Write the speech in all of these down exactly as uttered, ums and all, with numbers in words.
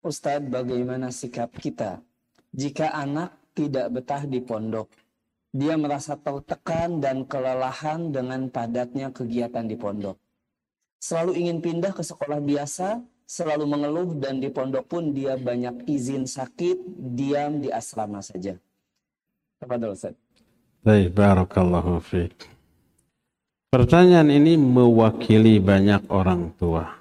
Ustadz, bagaimana sikap kita jika anak tidak betah di pondok? Dia merasa tertekan dan kelelahan dengan padatnya kegiatan di pondok. Selalu ingin pindah ke sekolah biasa, selalu mengeluh, dan di pondok pun dia banyak izin sakit, diam di asrama saja. Tafadhol Ustaz. Baik, barakallahu fiik. Pertanyaan ini mewakili banyak orang tua.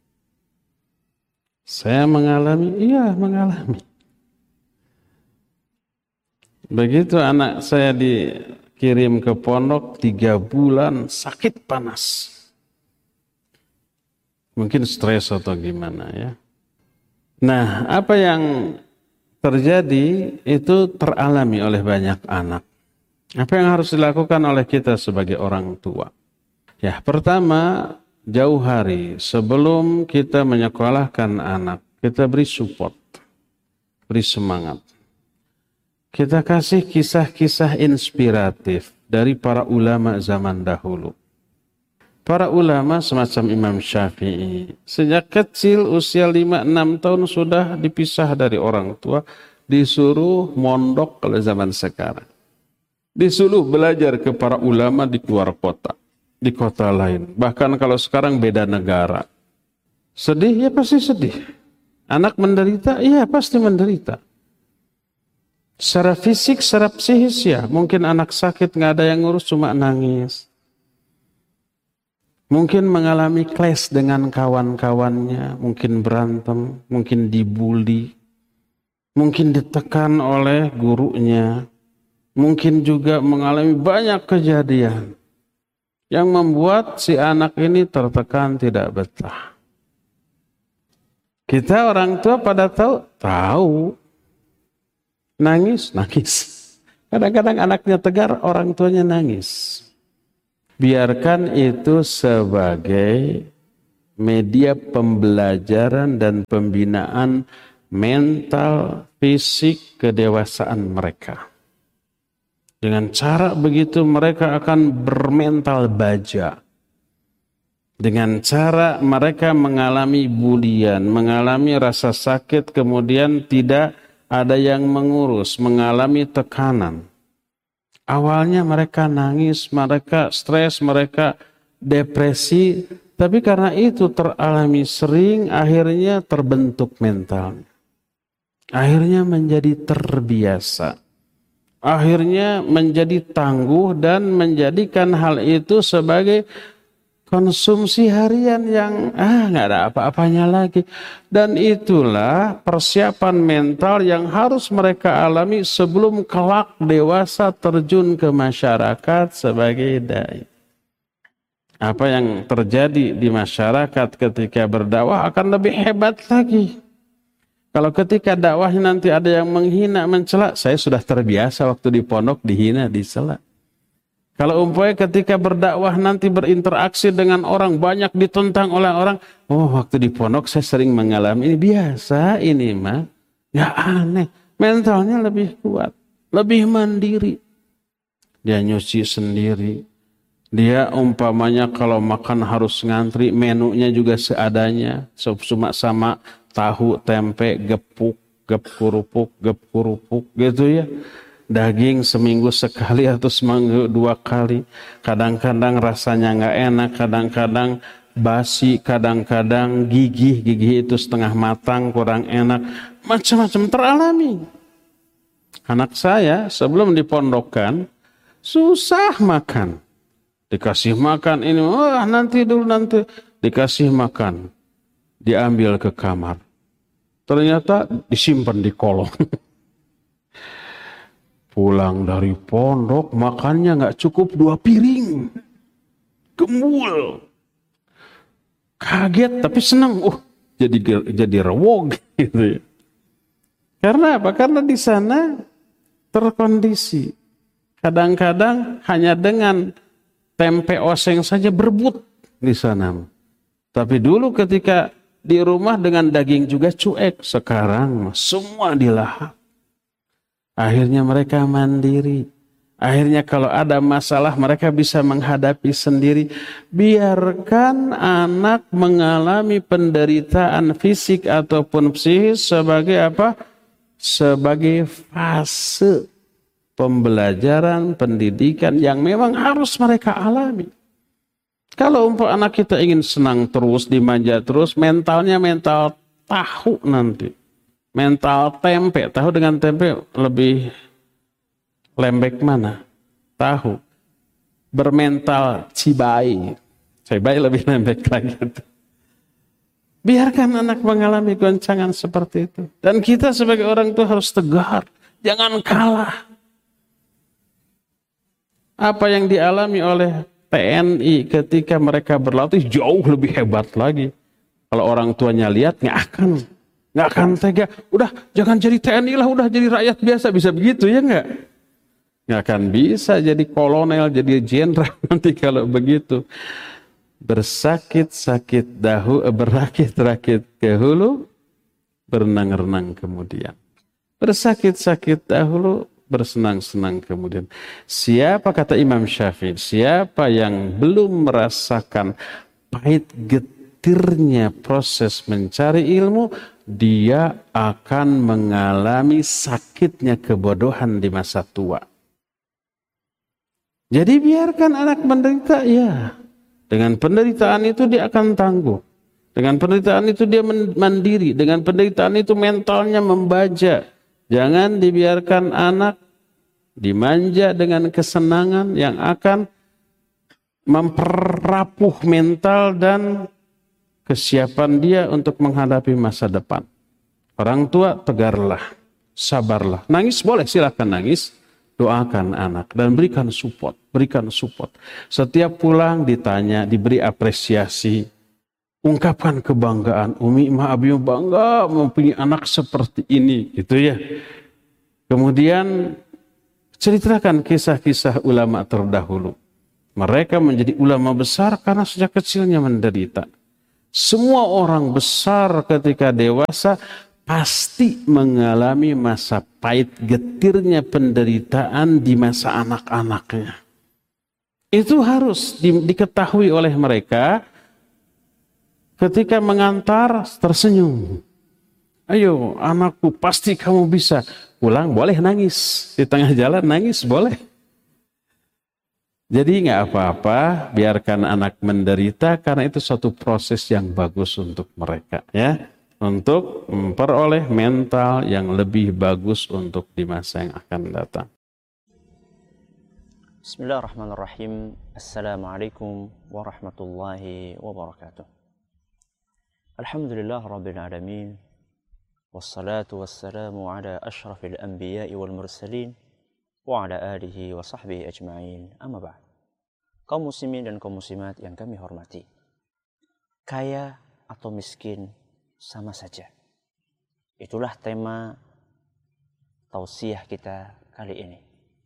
Saya mengalami, iya mengalami. Begitu anak saya dikirim ke pondok, tiga bulan sakit panas. Mungkin stres atau gimana ya. Nah, apa yang terjadi itu teralami oleh banyak anak. Apa yang harus dilakukan oleh kita sebagai orang tua? Ya, pertama, jauh hari sebelum kita menyekolahkan anak, kita beri support, beri semangat. Kita kasih kisah-kisah inspiratif dari para ulama zaman dahulu. Para ulama semacam Imam Syafi'i, sejak kecil usia lima enam tahun sudah dipisah dari orang tua, disuruh mondok kalau zaman sekarang. Disuruh belajar ke para ulama di luar kota, di kota lain. Bahkan kalau sekarang beda negara. Sedih? Ya pasti sedih. Anak menderita? Iya pasti menderita. Secara fisik, secara psikis ya. Mungkin anak sakit, nggak ada yang ngurus, cuma nangis. Mungkin mengalami clash dengan kawan-kawannya. Mungkin berantem, mungkin dibully. Mungkin ditekan oleh gurunya. Mungkin juga mengalami banyak kejadian yang membuat si anak ini tertekan, tidak betah. Kita orang tua pada tahu, tahu. Nangis, nangis. Kadang-kadang anaknya tegar, orang tuanya nangis. Biarkan itu sebagai media pembelajaran dan pembinaan mental, fisik, kedewasaan mereka. Dengan cara begitu mereka akan bermental baja. Dengan cara mereka mengalami bulian, mengalami rasa sakit, kemudian tidak ada yang mengurus, mengalami tekanan. Awalnya mereka nangis, mereka stres, mereka depresi. Tapi karena itu teralami sering, akhirnya terbentuk mentalnya. Akhirnya menjadi terbiasa. Akhirnya menjadi tangguh dan menjadikan hal itu sebagai konsumsi harian yang ah nggak ada apa-apanya lagi. Dan itulah persiapan mental yang harus mereka alami sebelum kelak dewasa terjun ke masyarakat sebagai dai. Apa yang terjadi di masyarakat ketika berdakwah akan lebih hebat lagi. Kalau ketika dakwahnya nanti ada yang menghina, mencela, saya sudah terbiasa waktu di pondok dihina, dicela. Kalau umpamanya ketika berdakwah nanti berinteraksi dengan orang, banyak ditentang oleh orang, oh waktu di pondok saya sering mengalami ini, biasa ini mah, ya aneh, mentalnya lebih kuat, lebih mandiri. Dia nyuci sendiri, dia umpamanya kalau makan harus ngantri, menunya juga seadanya, cuma sama tahu, tempe, gepuk, gep kerupuk, gep kerupuk gitu ya. Daging seminggu sekali atau seminggu dua kali. Kadang-kadang rasanya nggak enak, kadang-kadang basi, kadang-kadang gigih, gigih itu setengah matang, kurang enak. Macam-macam teralami. Anak saya sebelum dipondokkan, susah makan. Dikasih makan ini, wah nanti dulu nanti. Dikasih makan, diambil ke kamar. Ternyata disimpan di kolong. Pulang dari pondok, makannya nggak cukup dua piring. Gembul. Kaget tapi senang. Uh, jadi jadi rewog gitu ya. Karena apa? Karena di sana terkondisi. Kadang-kadang hanya dengan tempe oseng saja berebut di sana. Tapi dulu ketika di rumah dengan daging juga cuek. Sekarang semua dilahap. Akhirnya mereka mandiri. Akhirnya kalau ada masalah mereka bisa menghadapi sendiri. Biarkan anak mengalami penderitaan fisik ataupun psikis sebagai apa? Sebagai fase pembelajaran, pendidikan yang memang harus mereka alami. Kalau umpama anak kita ingin senang terus, dimanja terus, mentalnya mental tahu nanti. Mental tempe, tahu dengan tempe lebih lembek mana? Tahu. Bermental cibai. Cibai lebih lembek lagi. Biarkan anak mengalami goncangan seperti itu. Dan kita sebagai orang tua harus tegar. Jangan kalah. Apa yang dialami oleh T N I ketika mereka berlatih jauh lebih hebat lagi. Kalau orang tuanya lihat nggak akan. Nggak akan tega. Udah jangan jadi T N I lah. Udah jadi rakyat biasa. Bisa begitu ya nggak? Nggak akan bisa jadi kolonel, jadi jenderal nanti kalau begitu. Bersakit-sakit dahulu, berakit-rakit ke hulu, berenang-renang kemudian. Bersakit-sakit dahulu, bersenang-senang kemudian. Siapa, kata Imam Syafi'i, siapa yang belum merasakan pahit getirnya proses mencari ilmu, dia akan mengalami sakitnya kebodohan di masa tua. Jadi biarkan anak menderita, ya. Dengan penderitaan itu dia akan tangguh. Dengan penderitaan itu dia mandiri. Dengan penderitaan itu mentalnya membaja. Jangan dibiarkan anak dimanja dengan kesenangan yang akan memperapuh mental dan kesiapan dia untuk menghadapi masa depan. Orang tua, tegarlah, sabarlah. Nangis boleh, silakan nangis. Doakan anak dan berikan support, berikan support. Setiap pulang ditanya, diberi apresiasi. Ungkapkan kebanggaan. Umi, ma, abi bangga mempunyai anak seperti ini, gitu ya. Kemudian ceritakan kisah-kisah ulama terdahulu. Mereka menjadi ulama besar karena sejak kecilnya menderita. Semua orang besar ketika dewasa pasti mengalami masa pahit getirnya penderitaan di masa anak-anaknya. Itu harus di, diketahui oleh mereka ketika mengantar tersenyum. Ayo anakku, pasti kamu bisa. Pulang boleh nangis. Di tengah jalan nangis boleh. Jadi nggak apa-apa, biarkan anak menderita karena itu suatu proses yang bagus untuk mereka, ya. Untuk memperoleh mental yang lebih bagus untuk di masa yang akan datang. Bismillahirrahmanirrahim. Assalamualaikum warahmatullahi wabarakatuh. Alhamdulillah Rabbil Alamin. Wassalatu wassalamu ala ashrafil anbiya'i wal mursalin wa ala alihi wa sahbihi ajma'in. Amma ba'd. Kaum muslimin dan kaum muslimat yang kami hormati. Kaya atau miskin sama saja. Itulah tema tausiah kita kali ini.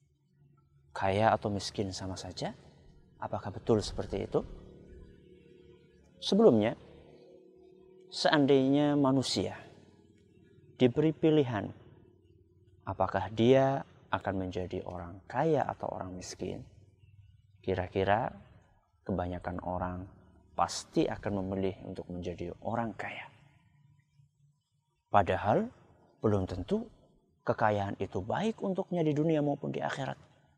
Kaya atau miskin sama saja? Apakah betul seperti itu? Sebelumnya, seandainya manusia diberi pilihan, apakah dia akan menjadi orang kaya atau orang miskin? Kira-kira kebanyakan orang pasti akan memilih untuk menjadi orang kaya. Padahal belum tentu kekayaan itu baik untuknya di dunia maupun di akhirat.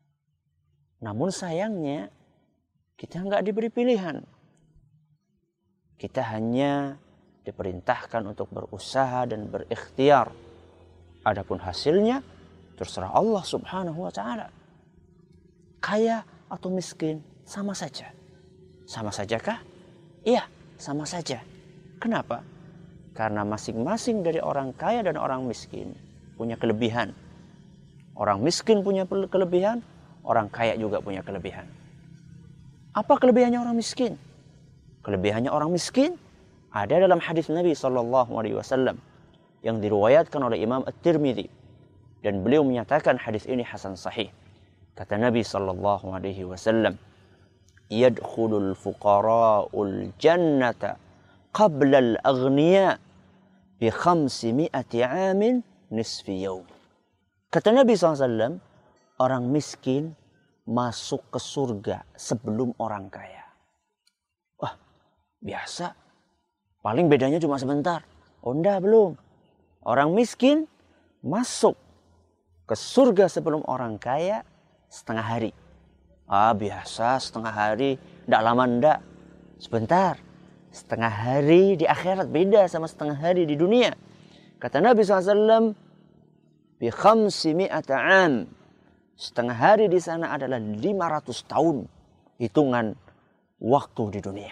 Namun sayangnya kita nggak diberi pilihan. Kita hanya diperintahkan untuk berusaha dan berikhtiar. Adapun hasilnya terserah Allah Subhanahu wa taala. Kaya atau miskin sama saja. Sama sajakah? Iya, sama saja. Kenapa? Karena masing-masing dari orang kaya dan orang miskin punya kelebihan. Orang miskin punya kelebihan, orang kaya juga punya kelebihan. Apa kelebihannya orang miskin? Kelebihannya orang miskin ada dalam hadis Nabi sallallahu alaihi wasallam yang diriwayatkan oleh Imam At-Tirmidzi, dan beliau menyatakan hadis ini hasan sahih. Kata Nabi sallallahu alaihi wasallam, "Yadkhulul fuqara'ul jannata qabla al-aghniya bi khamsimi'ati 'amin nisfi yawm." Kata Nabi sallallahu alaihi wasallam, orang miskin masuk ke surga sebelum orang kaya. Wah, biasa. Paling bedanya cuma sebentar. Oh enggak, belum. Orang miskin masuk ke surga sebelum orang kaya setengah hari. Ah, biasa setengah hari. Enggak lama enggak. Sebentar. Setengah hari di akhirat beda sama setengah hari di dunia. Kata Nabi shallallahu alaihi wasallam, bi khamsi mi'ata 'am. Setengah hari di sana adalah lima ratus tahun hitungan waktu di dunia.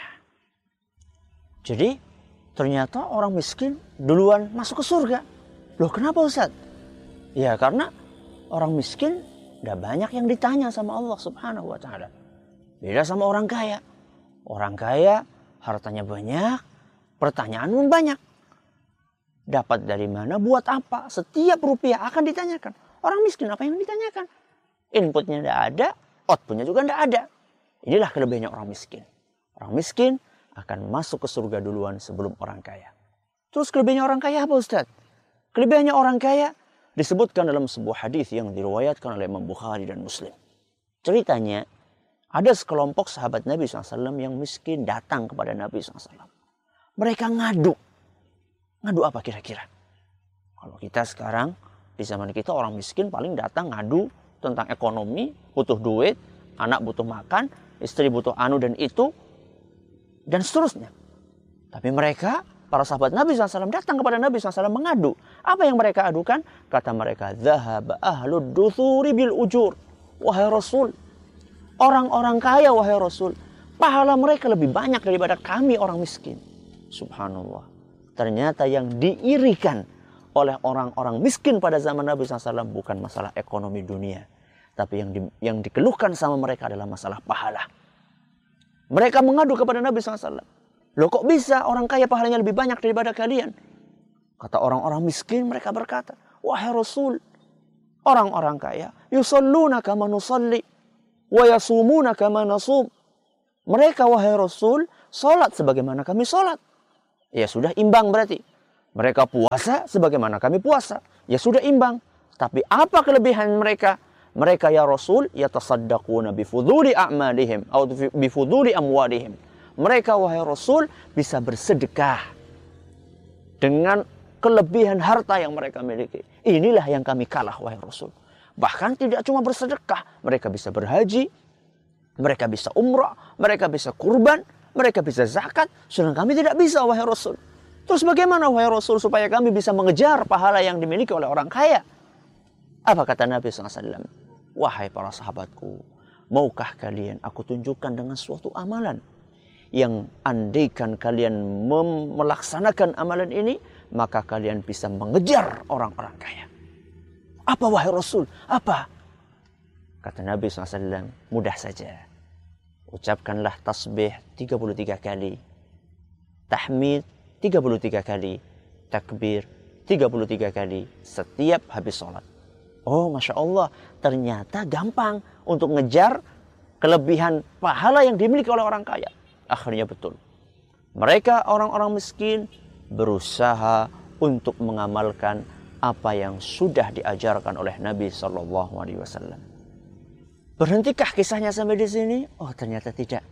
Jadi ternyata orang miskin duluan masuk ke surga. Loh kenapa Ustaz? Ya karena orang miskin tidak banyak yang ditanya sama Allah Subhanahu wa ta'ala. Beda sama orang kaya. Orang kaya hartanya banyak, pertanyaan pun banyak. Dapat dari mana, buat apa? Setiap rupiah akan ditanyakan. Orang miskin apa yang ditanyakan? Inputnya tidak ada, outputnya juga tidak ada. Inilah kelebihannya orang miskin. Orang miskin akan masuk ke surga duluan sebelum orang kaya. Terus kelebihannya orang kaya apa Ustaz? Kelebihannya orang kaya disebutkan dalam sebuah hadis yang diriwayatkan oleh Imam Bukhari dan Muslim. Ceritanya, ada sekelompok sahabat Nabi shallallahu alaihi wasallam yang miskin datang kepada Nabi shallallahu alaihi wasallam. Mereka ngadu. Ngadu apa kira-kira? Kalau kita sekarang, di zaman kita orang miskin paling datang ngadu tentang ekonomi, butuh duit, anak butuh makan, istri butuh anu dan itu, dan seterusnya. Tapi mereka, para sahabat Nabi shallallahu alaihi wasallam datang kepada Nabi shallallahu alaihi wasallam mengadu. Apa yang mereka adukan? Kata mereka, "Dhahaba ahlud duthuri bil ujur." Wahai Rasul, orang-orang kaya wahai Rasul, pahala mereka lebih banyak daripada kami orang miskin. Subhanallah. Ternyata yang diirikan oleh orang-orang miskin pada zaman Nabi shallallahu alaihi wasallam bukan masalah ekonomi dunia. Tapi yang, di, yang dikeluhkan sama mereka adalah masalah pahala. Mereka mengadu kepada Nabi shallallahu alaihi wasallam. Loh kok bisa orang kaya pahalanya lebih banyak daripada kalian? Kata orang-orang miskin mereka berkata, wahai Rasul, orang-orang kaya, yusalluna kama nusalli, wa yasumuna kama nasum. Mereka wahai Rasul, salat sebagaimana kami salat. Ya sudah imbang berarti. Mereka puasa sebagaimana kami puasa. Ya sudah imbang. Tapi apa kelebihan mereka? Mereka ya Rasul yatasaddaquna bifuduli a'malihim atau bifuduli amwalihim. Mereka wahai Rasul bisa bersedekah dengan kelebihan harta yang mereka miliki. Inilah yang kami kalah wahai Rasul. Bahkan tidak cuma bersedekah, mereka bisa berhaji, mereka bisa umrah, mereka bisa kurban, mereka bisa zakat, sedangkan kami tidak bisa wahai Rasul. Terus bagaimana wahai Rasul supaya kami bisa mengejar pahala yang dimiliki oleh orang kaya? Apa kata Nabi shallallahu alaihi wasallam? Wahai para sahabatku, maukah kalian aku tunjukkan dengan suatu amalan yang andaikan kalian melaksanakan amalan ini, maka kalian bisa mengejar orang-orang kaya. Apa wahai Rasul? Apa? Kata Nabi shallallahu alaihi wasallam, mudah saja. Ucapkanlah tasbih tiga puluh tiga kali. Tahmid tiga puluh tiga kali. Takbir tiga puluh tiga kali setiap habis sholat. Oh Masya Allah, ternyata gampang untuk ngejar kelebihan pahala yang dimiliki oleh orang kaya. Akhirnya betul. Mereka orang-orang miskin berusaha untuk mengamalkan apa yang sudah diajarkan oleh Nabi shallallahu alaihi wasallam. Berhentikah kisahnya sampai di sini? Oh ternyata tidak.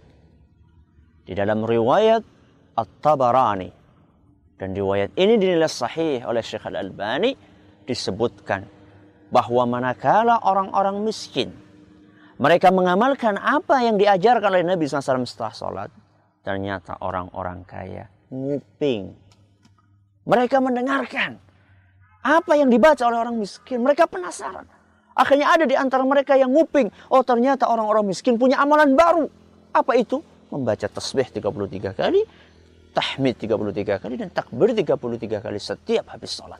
Di dalam riwayat At-Tabarani, dan riwayat ini dinilai sahih oleh Syekh Al-Albani, disebutkan bahwa manakala orang-orang miskin mereka mengamalkan apa yang diajarkan oleh Nabi shallallahu alaihi wasallam setelah sholat, ternyata orang-orang kaya nguping. Mereka mendengarkan apa yang dibaca oleh orang miskin. Mereka penasaran. Akhirnya ada di antara mereka yang nguping. Oh ternyata orang-orang miskin punya amalan baru. Apa itu? Membaca tasbih tiga puluh tiga kali, tahmid tiga puluh tiga kali, dan takbir tiga puluh tiga kali setiap habis sholat.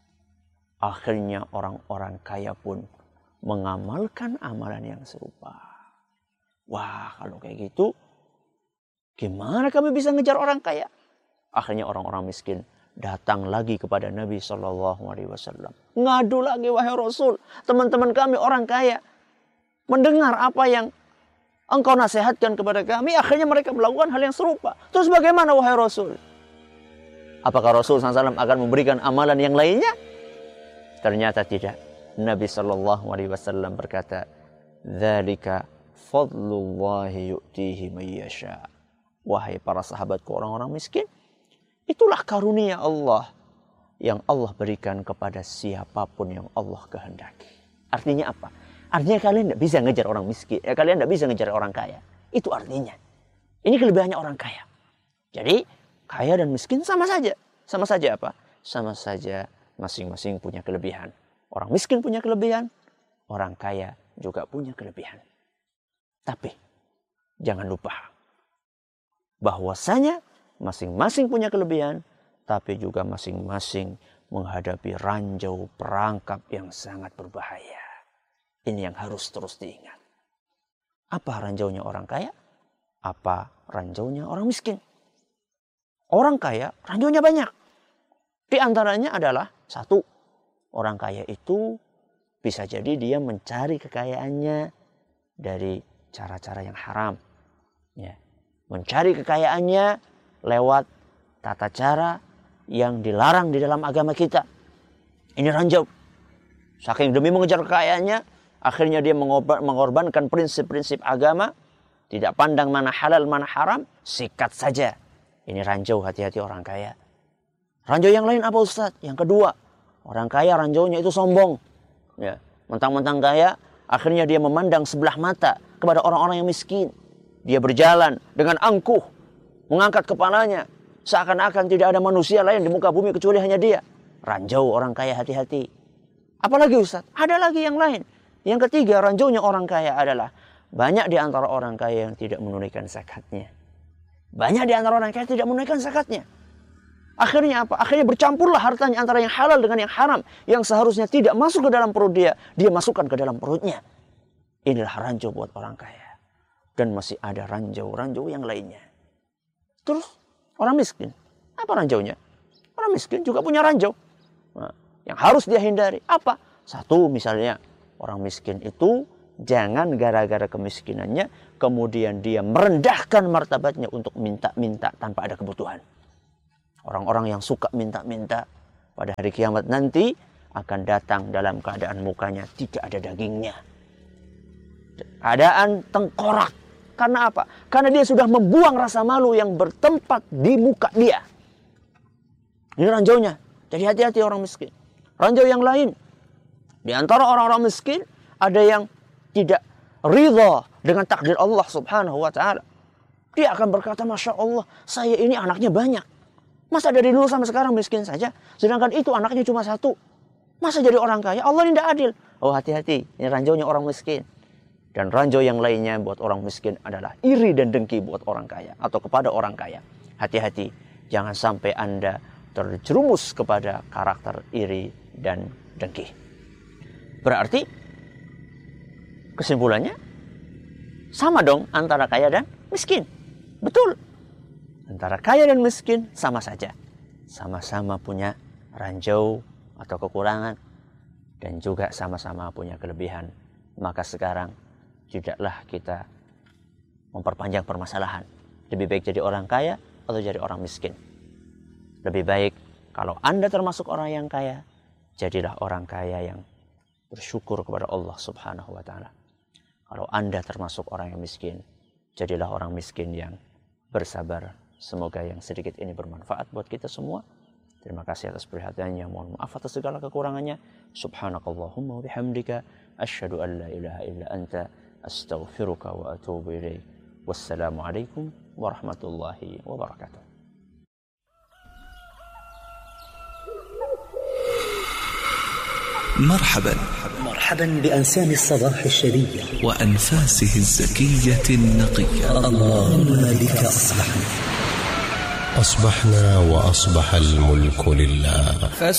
Akhirnya orang-orang kaya pun mengamalkan amalan yang serupa. Wah, kalau kayak gitu, gimana kami bisa ngejar orang kaya? Akhirnya orang-orang miskin datang lagi kepada Nabi shallallahu alaihi wasallam. Ngadu lagi, wahai Rasul, teman-teman kami orang kaya mendengar apa yang engkau nasihatkan kepada kami. Akhirnya mereka melakukan hal yang serupa. Terus bagaimana wahai Rasul? Apakah Rasul shallallahu alaihi wasallam akan memberikan amalan yang lainnya? Ternyata tidak. Nabi shallallahu alaihi wasallam berkata, Dzalika fadlullahi yu'tihi man yasha. Wahai para sahabatku orang-orang miskin, itulah karunia Allah yang Allah berikan kepada siapapun yang Allah kehendaki. Artinya apa? Artinya kalian tidak bisa ngejar orang miskin. Ya, kalian tidak bisa ngejar orang kaya. Itu artinya. Ini kelebihannya orang kaya. Jadi kaya dan miskin sama saja. Sama saja apa? Sama saja masing-masing punya kelebihan. Orang miskin punya kelebihan. Orang kaya juga punya kelebihan. Tapi jangan lupa bahwasanya masing-masing punya kelebihan, tapi juga masing-masing menghadapi ranjau perangkap yang sangat berbahaya. Ini yang harus terus diingat. Apa ranjaunya orang kaya? Apa ranjaunya orang miskin? Orang kaya ranjaunya banyak. Di antaranya adalah satu, orang kaya itu bisa jadi dia mencari kekayaannya dari cara-cara yang haram. Ya. Mencari kekayaannya lewat tata cara yang dilarang di dalam agama kita. Ini ranjau. Saking demi mengejar kekayaannya, akhirnya dia mengorbankan prinsip-prinsip agama. Tidak pandang mana halal, mana haram. Sikat saja. Ini ranjau, hati-hati orang kaya. Ranjau yang lain apa Ustaz? Yang kedua, orang kaya ranjaunya itu sombong. Ya, mentang-mentang kaya, akhirnya dia memandang sebelah mata kepada orang-orang yang miskin. Dia berjalan dengan angkuh, mengangkat kepalanya, seakan-akan tidak ada manusia lain di muka bumi kecuali hanya dia. Ranjau orang kaya, hati-hati. Apalagi Ustaz? Ada lagi yang lain. Yang ketiga, ranjaunya orang kaya adalah banyak di antara orang kaya yang tidak menunaikan zakatnya. Banyak di antara orang kaya tidak menunaikan zakatnya. Akhirnya apa? Akhirnya bercampurlah hartanya antara yang halal dengan yang haram. Yang seharusnya tidak masuk ke dalam perut dia, dia masukkan ke dalam perutnya. Inilah ranjau buat orang kaya. Dan masih ada ranjau-ranjau yang lainnya. Terus orang miskin, apa ranjaunya? Orang miskin juga punya ranjau. Nah, yang harus dia hindari apa? Satu misalnya, orang miskin itu jangan gara-gara kemiskinannya kemudian dia merendahkan martabatnya untuk minta-minta tanpa ada kebutuhan. Orang-orang yang suka minta-minta pada hari kiamat nanti akan datang dalam keadaan mukanya tidak ada dagingnya. Keadaan tengkorak. Karena apa? Karena dia sudah membuang rasa malu yang bertempat di muka dia. Ini ranjaunya. Jadi hati-hati orang miskin. Ranjau yang lain. Di antara orang-orang miskin ada yang tidak ridha dengan takdir Allah subhanahu wa ta'ala. Dia akan berkata, Masya Allah, saya ini anaknya banyak. Masa dari dulu sampai sekarang miskin saja? Sedangkan itu anaknya cuma satu. Masa jadi orang kaya? Allah ini tidak adil. Oh hati-hati, ini ranjaunya orang miskin. Dan ranjau yang lainnya buat orang miskin adalah iri dan dengki buat orang kaya. Atau kepada orang kaya. Hati-hati, jangan sampai Anda terjerumus kepada karakter iri dan dengki. Berarti kesimpulannya sama dong antara kaya dan miskin. Betul. Antara kaya dan miskin sama saja. Sama-sama punya ranjau atau kekurangan. Dan juga sama-sama punya kelebihan. Maka sekarang tidaklah kita memperpanjang permasalahan. Lebih baik jadi orang kaya atau jadi orang miskin. Lebih baik kalau Anda termasuk orang yang kaya, jadilah orang kaya yang bersyukur kepada Allah subhanahu wa ta'ala. Kalau Anda termasuk orang yang miskin, jadilah orang miskin yang bersabar. Semoga yang sedikit ini bermanfaat buat kita semua. Terima kasih atas perhatiannya. Mohon maaf atas segala kekurangannya. Subhanakallahumma wa bihamdika. Asyhadu an la ilaha illa anta. Astaghfiruka wa atubu ilaik. Wassalamualaikum warahmatullahi wabarakatuh. مرحبا مرحبا بأنسام الصباح الشرية وأنفاسه الزكية النقية. اللهم بك أصبحنا أصبحنا وأصبح الملك لله.